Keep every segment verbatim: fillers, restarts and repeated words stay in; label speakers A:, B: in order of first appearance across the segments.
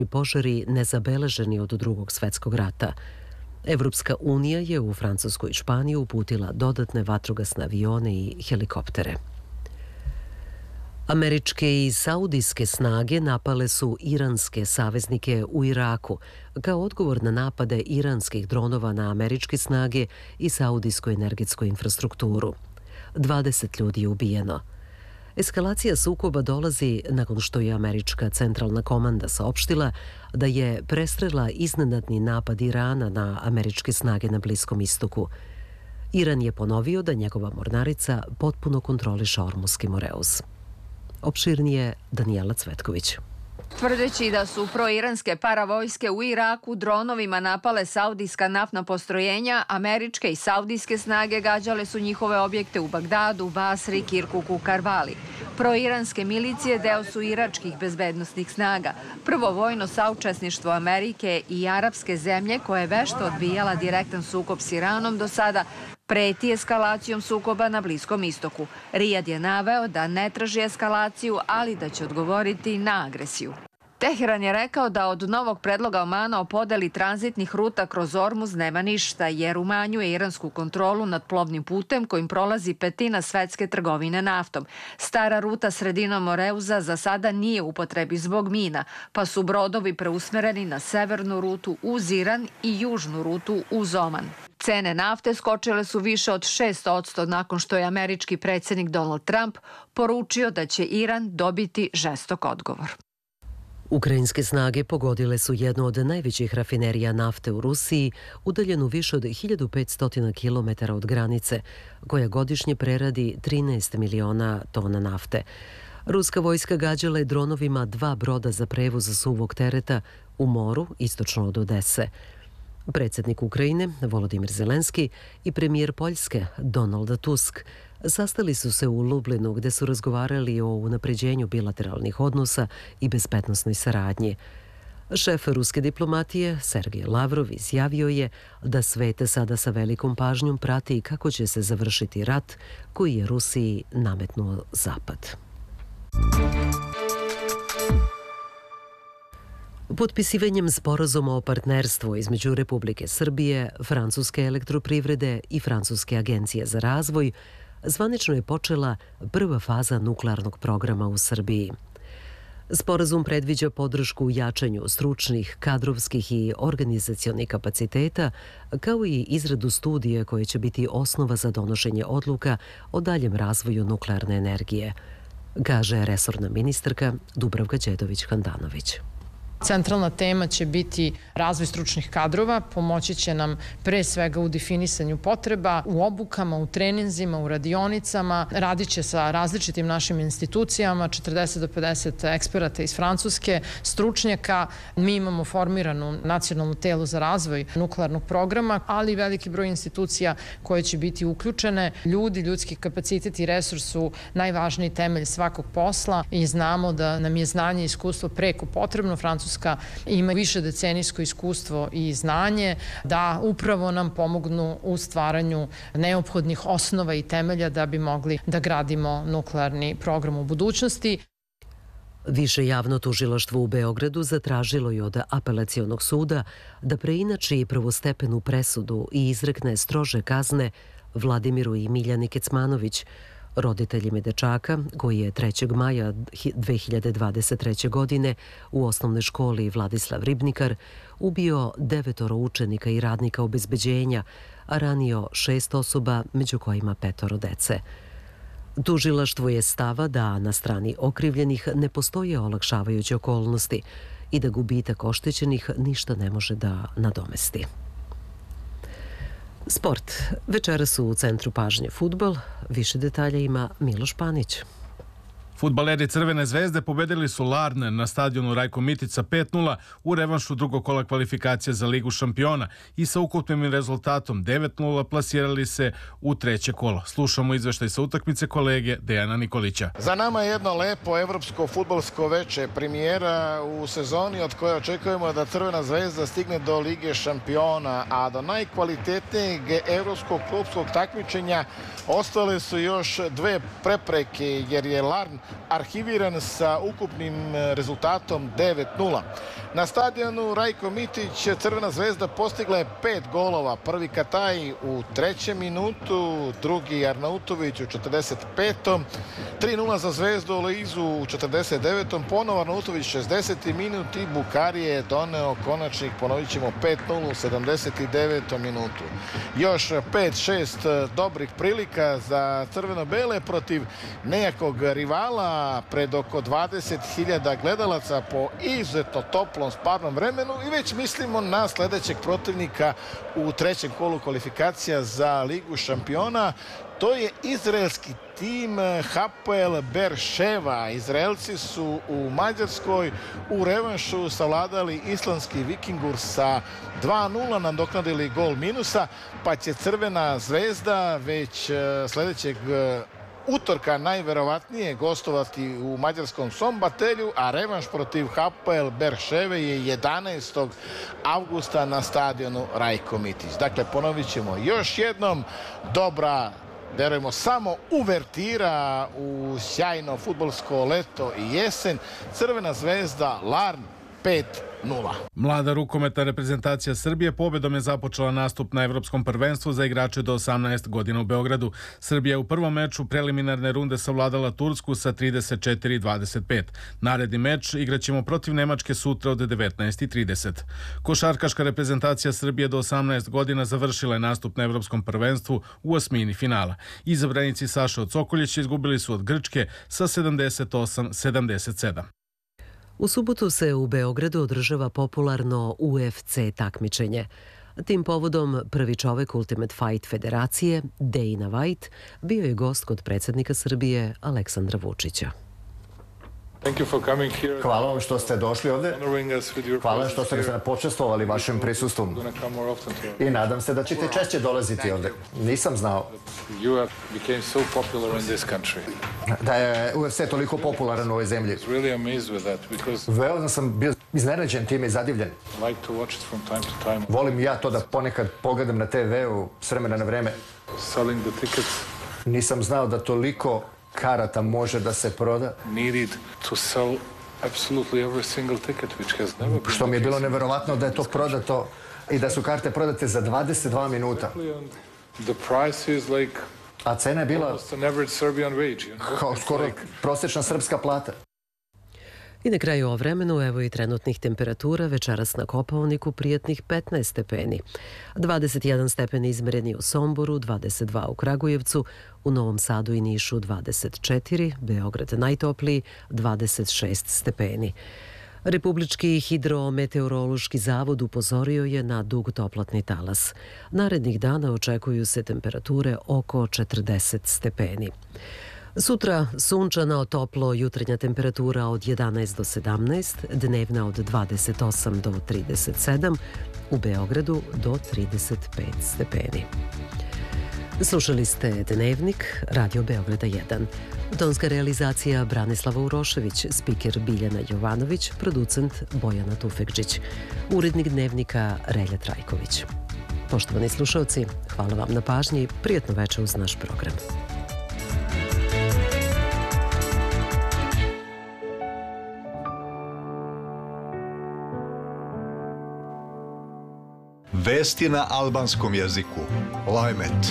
A: požari nezabeleženi od drugog svetskog rata. Evropska unija je u Francusku i Španiju uputila dodatne vatrogasne avione i helikoptere. Američke i saudijske snage napale su iranske saveznike u Iraku kao odgovor na napade iranskih dronova na američke snage i saudijsku energetsku infrastrukturu. dvadeset ljudi je ubijeno. Eskalacija sukoba dolazi nakon što je američka centralna komanda saopštila da je prestrela iznenadni napad Irana na američke snage na Bliskom istoku. Iran je ponovio da njegova mornarica potpuno kontroliše Ormuski Moreus. Opširnije Danijela Cvetković.
B: Tvrdeći da su proiranske paravojske u Iraku dronovima napale saudijska naftna postrojenja, američke i saudijske snage gađale su njihove objekte u Bagdadu, Basri, Kirkuku, Karbali. Proiranske milicije deo su iračkih bezbednostnih snaga. Prvo vojno saučesništvo Amerike i arapske zemlje koja je vešto odbijala direktan sukob s Iranom do sada preti eskalacijom sukoba na Bliskom istoku. Rijad je naveo da ne traži eskalaciju, ali da će odgovoriti na agresiju. Teheran je rekao da od novog predloga Omana o podeli tranzitnih ruta kroz Ormuz nema ništa, jer umanjuje iransku kontrolu nad plovnim putem kojim prolazi petina svetske trgovine naftom. Stara ruta sredinom Moreuza za sada nije u upotrebi zbog mina, pa su brodovi preusmereni na severnu rutu uz Iran i južnu rutu uz Oman. Cene nafte skočile su više od šest posto nakon što je američki predsjednik Donald Trump poručio da će Iran dobiti žestok odgovor.
A: Ukrajinske snage pogodile su jednu od najvećih rafinerija nafte u Rusiji, udaljenu više od hiljadu petsto kilometara od granice, koja godišnje preradi trinaest miliona tona nafte. Ruska vojska gađala je dronovima dva broda za prevoz suvog tereta u moru istočno od Odese. Predsjednik Ukrajine, Volodimir Zelenski, i premijer Poljske, Donald Tusk, sastali su se u Lublinu gde su razgovarali o unapređenju bilateralnih odnosa i bezbednosnoj saradnji. Šef ruske diplomatije, Sergej Lavrov, izjavio je da svet sada sa velikom pažnjom prati kako će se završiti rat koji je Rusiji nametnuo Zapad. Potpisivanjem sporazuma o partnerstvu između Republike Srbije, Francuske elektroprivrede i Francuske agencije za razvoj zvanično je počela prva faza nuklearnog programa u Srbiji. Sporazum predviđa podršku u jačanju stručnih, kadrovskih i organizacionih kapaciteta, kao i izradu studije koje će biti osnova za donošenje odluka o daljem razvoju nuklearne energije, kaže resorna ministarka Dubravka Đedović-Handanović.
C: Centralna tema će biti razvoj stručnih kadrova, pomoći će nam pre svega u definisanju potreba, u obukama, u treninzima, u radionicama. Radit će sa različitim našim institucijama, četrdeset do pedeset eksperata iz Francuske, stručnjaka. Mi imamo formiranu nacionalnu telu za razvoj nuklearnog programa, ali i veliki broj institucija koje će biti uključene. Ljudi, ljudski kapacitet i resurs su najvažniji temelj svakog posla i znamo da nam je znanje i iskustvo preko potrebno. Francuska ima više decenijsko iskustvo i znanje da upravo nam pomognu u stvaranju neophodnih osnova i temelja da bi mogli da gradimo nuklearni program u budućnosti.
A: Više javno tužilaštvo u Beogradu zatražilo je od apelacionog suda da preinači prvostepenu presudu i izrekne strože kazne Vladimiru i Miljani Kecmanović, roditeljima dečaka koji je trećeg maja dve hiljade dvadeset treće. godine u osnovnoj školi Vladislav Ribnikar ubio devetoro učenika i radnika obezbeđenja, a ranio šest osoba, među kojima petoro dece. Tužilaštvo je stava da na strani okrivljenih ne postoje olakšavajuće okolnosti i da gubitak oštećenih ništa ne može da nadomesti. Sport. Večera su u centru pažnje fudbal. Više detalja ima Miloš Panić.
D: Fudbaleri Crvene zvezde pobedili su Larne na stadionu Rajko Mitica pet nula u revanšu drugog kola kvalifikacije za Ligu šampiona i sa ukupnim rezultatom devet nula plasirali se u treće kolo. Slušamo izveštaj sa utakmice kolege Dejana Nikolića.
E: Za nama je jedno lepo evropsko fudbalsko veče, premijera u sezoni od koje očekujemo da Crvena zvezda stigne do Lige šampiona, a do najkvalitetnijeg evropskog klubskog takmičenja ostale su još dve prepreke, jer je Larn arhiviran sa ukupnim rezultatom devet nula. Na stadionu Rajko Mitić Crvena zvezda postigla je pet golova. Prvi Kataj u trećem minutu, drugi Arnautović u četrdeset petom tri nula za Zvezdu Aloizu u četrdeset devetom Ponovo Arnautović šezdeseti minut i Bukari je doneo konačnik, ponovit ćemo pet nula u sedamdeset devetom minutu. Još pet šest dobrih prilika za crveno-bele protiv nejakog rivala pred oko dvadeset hiljada gledalaca po izuzetno toplom sparnom vremenu i već mislimo na sledećeg protivnika u trećem kolu kvalifikacija za Ligu šampiona. To je izraelski tim Hapoel Berševa. Izraelci su u Mađarskoj u revanšu savladali islandski Vikingur sa dva nula, nadoknadili gol minusa, pa će Crvena zvezda već sledećeg utorka najverovatnije gostovati u mađarskom Sombatelju, a revanš protiv Hapoel Berševe je jedanaestog avgusta na stadionu Rajko Mitić. Dakle, ponovit ćemo još jednom, dobra, verujemo, samo uvertira u sjajno fudbalsko leto i jesen. Crvena zvezda Larn pet nula.
D: Mlada rukometna reprezentacija Srbije pobedom je započela nastup na Evropskom prvenstvu za igrače do osamnaest godina u Beogradu. Srbija u prvom meču preliminarne runde savladala Tursku sa trideset četiri dvadeset pet. Naredni meč igraćemo protiv Nemačke sutra od devetnaest i trideset. Košarkaška reprezentacija Srbije do osamnaest godina završila je nastup na Evropskom prvenstvu u osmini finala. Izabranici Saša Cokoljić izgubili su od Grčke sa sedamdeset osam sedamdeset sedam.
A: U subotu se u Beogradu održava popularno U F C takmičenje. Tim povodom prvi čovek Ultimate Fight federacije, Dana White, bio je gost kod predsjednika Srbije Aleksandra Vučića.
F: Hvala vam što ste došli ovde. Hvala što ste se počestvovali vašim prisustvom. I nadam se da ćete češće dolaziti ovde. Nisam znao da je U F C toliko popularan u ovoj zemlji. Veoma sam bio iznenađen time i zadivljen. Volim ja to da ponekad pogledam na te ve-u s vremena na vreme. Nisam znao da toliko karata može da se proda. Što mi je bilo neverovatno da je to prodato i da su karte prodate za dvadeset dva minuta. A cena je bila kao skoro prosječna srpska plata.
A: I na kraju o vremenu, evo i trenutnih temperatura, večeras na Kopaoniku prijatnih petnaest stepeni. dvadeset jedan stepeni izmereni u Somboru, dvadeset dva u Kragujevcu, u Novom Sadu i Nišu dvadeset četiri, Beograd najtopliji, dvadeset šest stepeni. Republički hidrometeorološki zavod upozorio je na dug toplotni talas. Narednih dana očekuju se temperature oko četrdeset stepeni. Sutra sunčana, toplo, jutarnja temperatura od jedanaest do sedamnaest, dnevna od dvadeset osam do trideset sedam, u Beogradu do trideset pet stepeni. Slušali ste Dnevnik, Radio Beograda jedan. Tonska realizacija Branislava Urošević, spiker Biljana Jovanović, producent Bojana Tufekđić, urednik Dnevnika Relja Trajković. Poštovani slušalci, hvala vam na pažnji, prijatno večer uz naš program.
G: Vesti na albanskom jeziku. Lajmet.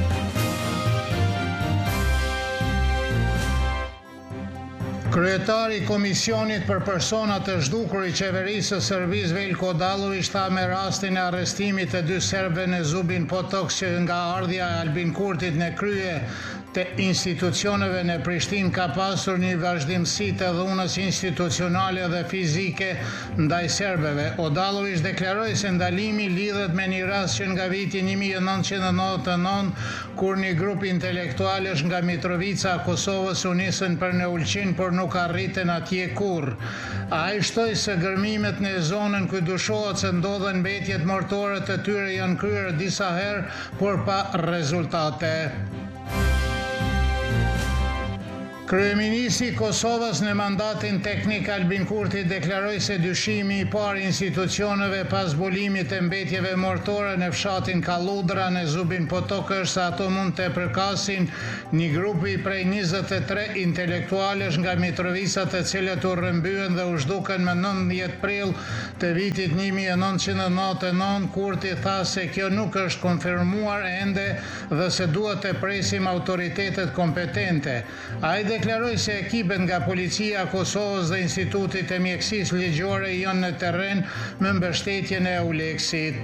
H: Kryetari i Komisionit për Personat e Zhdukur i Qeverisë së Serbisë Veljko Odallović tha me rastin e arrestimit të dy serbëve në Zubin Potok që nga ardhja e Albin Kurtit në krye të institucioneve në Prishtinë ka pasur një vazhdimsi të dhunës institucionale dhe fizike ndaj serbëve. Odallović deklaroi se ndalimi lidhet me një rast që nga viti një mijë e nëntëqind e nëntëdhjetë e nëntë kur një grup intelektualesh nga Mitrovica e Kosovës u nisën për në Ulqin, por nuk arritën atje kurrë. Ai shtoi se gërmimet në zonën ku dyshohet se ndodhen mbetjet mortore të tyre janë kryer disa herë, por pa rezultate. Kryeministri i Kosovës në mandatin teknik Albin Kurti deklaroi se dyshimi i parë institucioneve pas zbulimit të mbetjeve mortore në fshatin Kalludra në Zubin Potok është se ato mund të përkasin një grupi prej njëzet e tre intelektualesh nga Mitrovica të cilët u rrëmbyen dhe u zhduken më nëntëdhjetë prill të vitit një mijë e nëntëqind e nëntëdhjetë e nëntë. Kurti tha se kjo nuk është konfirmuar ende dhe se duhet të presim autoritetet kompetente. Ai deklaroi se ekipet nga Policia e Kosovës dhe Institutit të Mjekësisë Ligjore janë në terren me mbështetjen e Euleksit.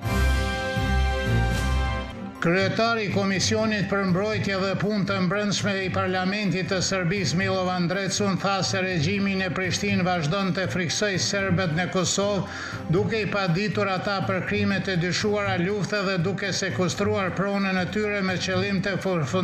H: Kryetari i Komisionit për Mbrojtje dhe Punë të Brendshme i Parlamentit të Serbisë Milovan Drecun tha se regjimi në Prishtinë vazhdon të friksojë serbët në Kosovë, duke i paditur ata për krimet e dyshuara lufte dhe duke sekustruar pronën e tyre me qëllim të